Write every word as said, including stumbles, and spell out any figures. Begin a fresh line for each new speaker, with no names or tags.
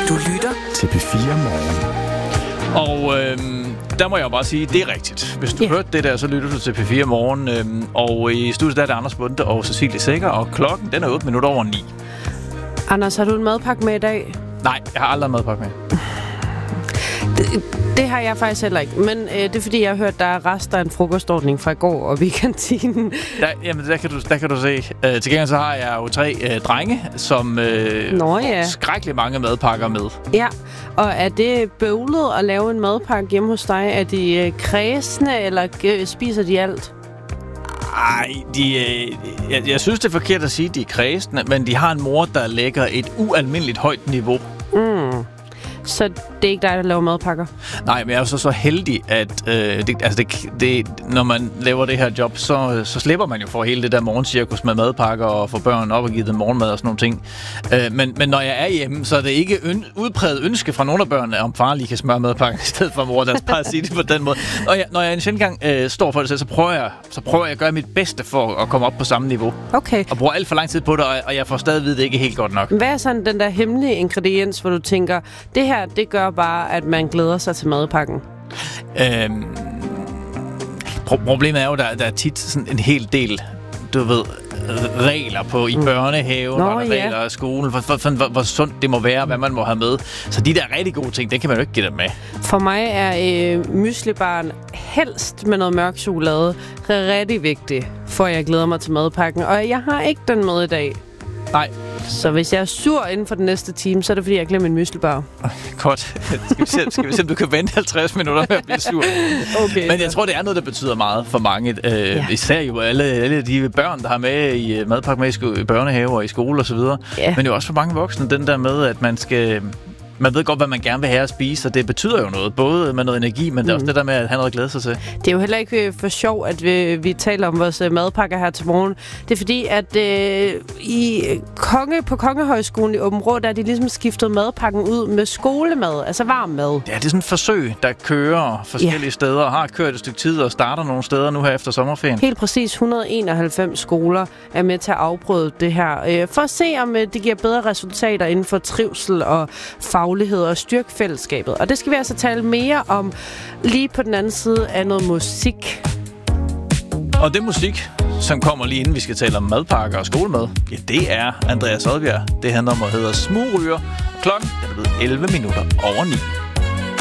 Du lytter til P fire Morgen.
Og øh, der må jeg jo bare sige, det er rigtigt. Hvis du yeah. hørte det der, så lytter du til P fire Morgen. Øh, og i studiet der er det Anders Bunde og Cecilie Sækker, og klokken den er otte minutter over ni.
Anders, har du en madpakke med i dag?
Nej, jeg har aldrig madpakke med.
Det, det har jeg faktisk heller ikke. Men øh, det er fordi, jeg har hørt, der er rester af en frokostordning fra i går oppe i kantinen.
Der, jamen, der kan du, der kan du se. Øh, til gengæld så har jeg jo tre øh, drenge, som øh,
Nå, ja.
skrækkeligt mange madpakker med.
Ja, og er det bøvlet at lave en madpakke hjemme hos dig? Er de øh, kredsende, eller øh, spiser de alt?
Ej, de, øh, jeg, jeg synes, det er forkert at sige, at de er kredsende, men de har en mor, der lægger et ualmindeligt højt niveau.
Mm. Så det er ikke dig, der laver madpakker?
Nej, men jeg er jo så, så heldig, at øh, det, altså det, det, når man laver det her job, så, så slipper man jo for hele det der morgencirkus med madpakker og få børn op og give dem morgenmad og sådan nogle ting. Øh, men, men når jeg er hjemme, så er det ikke øn, udpræget ønske fra nogle af børnene, om far lige kan smøre madpakken i stedet for mor. Lad os bare sige det på den måde. Når jeg, når jeg en sjældent gang øh, står for det, så prøver, jeg, så prøver jeg at gøre mit bedste for at komme op på samme niveau.
Okay.
Og bruger alt for lang tid på det, og, og jeg får stadig vide, det ikke er helt godt nok.
Hvad er sådan den der hemmelige ingrediens, hvor du tænker, det her, det gør bare, at man glæder sig til madpakken?
Øhm, pro- problemet er jo, der, der er tit sådan en hel del, du ved, regler på i børnehaven,
Nå,
og der
ja.
regler i skolen, for, for, for, hvor, hvor sundt det må være, hvad man må have med. Så de der rigtig gode ting, det kan man jo ikke give dem med.
For mig er øh, myslibarn helst med noget mørk chokolade rigtig vigtigt, for jeg glæder mig til madpakken. Og jeg har ikke den med i dag.
Nej.
Så hvis jeg er sur inden for den næste time, så er det fordi, jeg glemmer min myslibar.
Godt. Skal vi se, skal vi se om du kan vente halvtreds minutter med at blive sur.
Okay.
Men jeg tror, det er noget, der betyder meget for mange. Øh, ja. Især jo alle, alle de børn, der har med i madpakke med i, sko- i børnehave og i skole osv.
Ja.
Men jo også for mange voksne, den der med, at man skal... Man ved godt, hvad man gerne vil have at spise, og det betyder jo noget. Både med noget energi, men det er også det der med, at han har glædet sig til.
Det er jo heller ikke for sjov, at vi, vi taler om vores madpakker her til morgen. Det er fordi, at øh, i konge, på Kongehøjskolen i Aabenraa, der er de ligesom skiftet madpakken ud med skolemad, altså varm mad.
Ja, det er sådan et forsøg, der kører forskellige ja. steder, og har kørt et stykke tid, og starter nogle steder nu her efter sommerferien.
Helt præcis et hundrede og enoghalvfems skoler er med til at afprøve det her, øh, for at se, om øh, det giver bedre resultater inden for trivsel og faglighed og styrke fællesskabet. Og det skal vi altså tale mere om lige på den anden side af noget musik.
Og det musik, som kommer lige inden vi skal tale om madpakker og skolemad, ja, det er Andreas Odbjerg. Det handler om at hedde Smugryger. Klokken er blevet elleve minutter over ni.